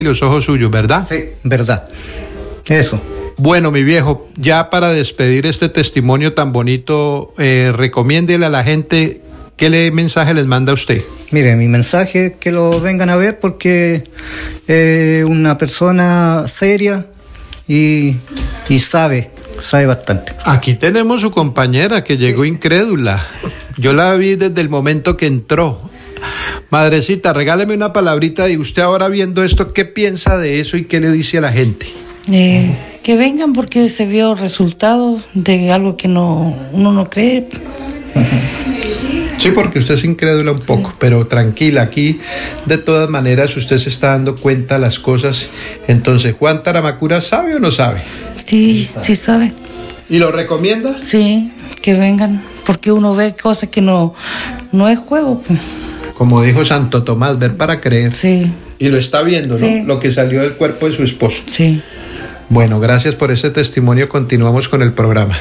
los ojos suyos, ¿verdad? Sí, verdad. Eso. Bueno, mi viejo, ya para despedir este testimonio tan bonito, recomiéndele a la gente, ¿qué mensaje les manda usted? Mire, mi mensaje es que lo vengan a ver porque una persona seria y sabe bastante. Aquí tenemos su compañera que llegó incrédula. Yo la vi desde el momento que entró. Madrecita, regáleme una palabrita y usted ahora viendo esto, ¿qué piensa de eso y qué le dice a la gente? Que vengan porque se vio resultados de algo que uno no cree. Sí, porque usted es incrédula un poco, pero tranquila, aquí de todas maneras usted se está dando cuenta de las cosas. Entonces, ¿Juan Taramacura sabe o no sabe? Sí sabe. ¿Y lo recomienda? Sí, que vengan, porque uno ve cosas que no es juego. Como dijo Santo Tomás, ver para creer. Sí. Y lo está viendo, sí. ¿no? Lo que salió del cuerpo de su esposo. Sí. Bueno, gracias por ese testimonio. Continuamos con el programa.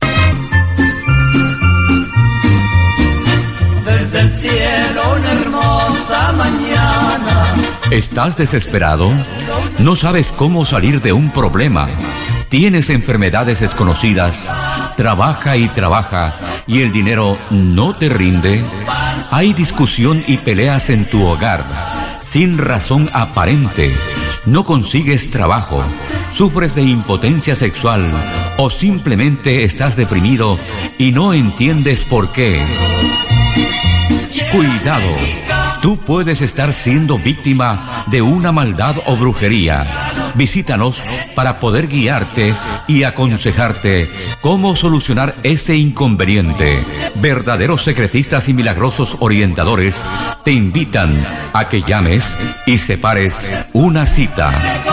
Desde el cielo una hermosa mañana. ¿Estás desesperado? ¿No sabes cómo salir de un problema? ¿Tienes enfermedades desconocidas? Trabaja y trabaja y el dinero no te rinde. Hay discusión y peleas en tu hogar sin razón aparente. No consigues trabajo, sufres de impotencia sexual o simplemente estás deprimido y no entiendes por qué. Cuidado, tú puedes estar siendo víctima de una maldad o brujería. Visítanos para poder guiarte y aconsejarte cómo solucionar ese inconveniente. Verdaderos secretistas y milagrosos orientadores te invitan a que llames y separes una cita.